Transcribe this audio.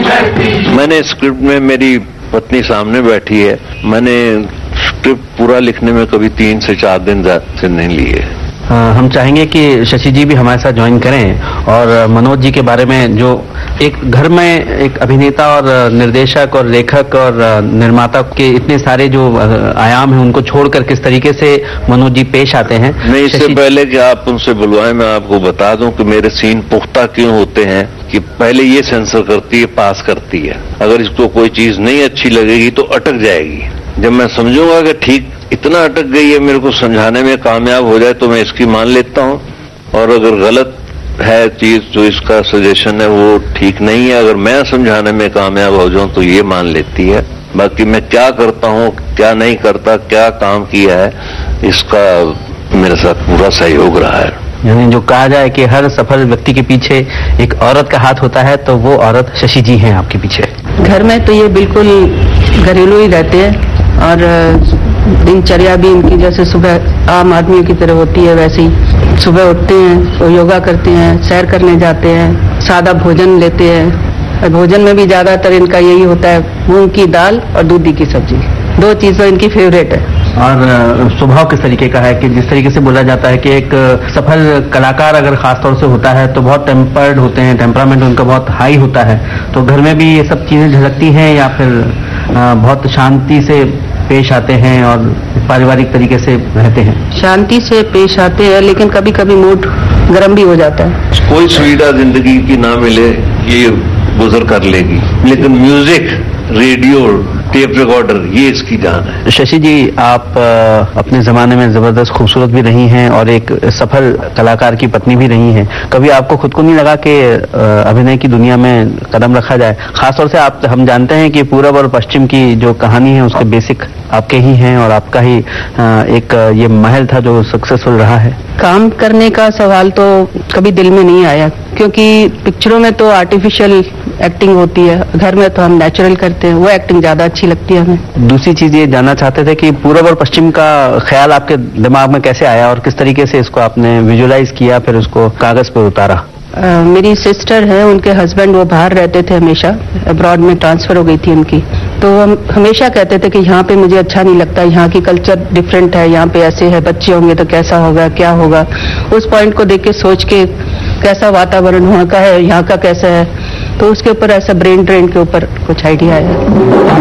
मैंने स्क्रिप्ट में, मेरी पत्नी सामने बैठी है, मैंने स्क्रिप्ट पूरा लिखने में कभी 3 से 4 दिन से नहीं लिए। हम चाहेंगे कि शशि जी भी हमारे साथ ज्वाइन करें और मनोज जी के बारे में, जो एक घर में एक अभिनेता और निर्देशक और लेखक और निर्माता के इतने सारे जो आयाम हैं उनको छोड़कर किस तरीके से मनोज जी पेश आते हैं। नहीं, इससे पहले कि आप उनसे बुलवाएं, मैं आपको बता दूं कि मेरे सीन पुख्ता क्यों होते हैं कि पहले ये सेंसर करती है, पास करती है। अगर इसको कोई चीज नहीं अच्छी लगेगी तो अटक जाएगी। जब मैं समझूंगा कि ठीक इतना अटक गई है, मेरे को समझाने में कामयाब हो जाए तो मैं इसकी मान लेता हूं, और अगर गलत है चीज, जो इसका सजेशन है वो ठीक नहीं है, अगर मैं समझाने में कामयाब हो जाऊं तो ये मान लेती है। बाकी मैं क्या करता हूं, क्या नहीं करता, क्या काम किया है, इसका मेरे साथ पूरा सहयोग रहा है। यानी जो कहा जाए कि हर सफल व्यक्ति के पीछे एक औरत का हाथ होता है, तो वो औरत शशि जी हैं आपके पीछे। घर में तो ये बिल्कुल घरेलू ही रहते हैं और दिनचर्या भी इनकी जैसे सुबह आम आदमियों की तरह होती है, वैसे ही सुबह उठते हैं तो योगा करते हैं, सैर करने जाते हैं, सादा भोजन लेते हैं। और भोजन में भी ज्यादातर इनका यही होता है, मूंग की दाल और दूधी की सब्जी, 2 चीज तो इनकी फेवरेट है। और स्वभाव किस तरीके का है कि जिस तरीके से बोला जाता है कि एक सफल कलाकार अगर खास तौर से होता है तो बहुत टेम्पर्ड होते हैं, टेम्परामेंट उनका बहुत हाई होता है, तो घर में भी ये सब चीजें झलकती हैं या फिर बहुत शांति से पेश आते हैं और पारिवारिक तरीके से रहते हैं? शांति से पेश आते हैं, लेकिन कभी कभी मूड गर्म भी हो जाता है। कोई सुविधा जिंदगी की ना मिले, ये गुजर कर लेगी, लेकिन म्यूजिक, रेडियो, टेप रिकॉर्डर, ये इसकी जान है। शशि जी, आप अपने जमाने में जबरदस्त खूबसूरत भी रही हैं और एक सफल कलाकार की पत्नी भी रही हैं। कभी आपको खुद को नहीं लगा कि अभिनय की दुनिया में कदम रखा जाए? खासतौर से हम जानते हैं कि पूरब और पश्चिम की जो कहानी है उसके बेसिक आपके ही हैं और आपका ही एक ये महल था जो सक्सेसफुल रहा है। काम करने का सवाल तो कभी दिल में नहीं आया, क्योंकि पिक्चरों में तो आर्टिफिशियल एक्टिंग होती है, घर में तो हम नेचुरल करते हैं, वो एक्टिंग ज्यादा अच्छी लगती है हमें। दूसरी चीज ये जानना चाहते थे कि पूरब और पश्चिम का ख्याल आपके दिमाग में कैसे आया और किस तरीके से इसको आपने विजुअलाइज किया, फिर उसको कागज पर उतारा? मेरी सिस्टर है, उनके हस्बैंड वो बाहर रहते थे, हमेशा अब्रॉड में ट्रांसफर हो गई थी उनकी, तो हम हमेशा कहते थे कि यहाँ पे मुझे अच्छा नहीं लगता, यहाँ की कल्चर डिफरेंट है, यहाँ पे ऐसे है, बच्चे होंगे तो कैसा होगा, क्या होगा। उस पॉइंट को देख के सोच के कैसा वातावरण वहाँ का है, यहाँ का कैसा है, तो उसके ऊपर ऐसा ब्रेन ड्रेन के ऊपर कुछ आइडिया आया।